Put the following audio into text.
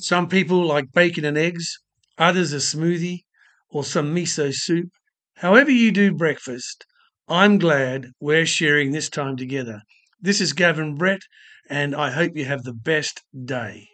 Some people like bacon and eggs, others a smoothie or some miso soup. However, you do breakfast, I'm glad we're sharing this time together. This is Gavin Brett, and I hope you have the best day.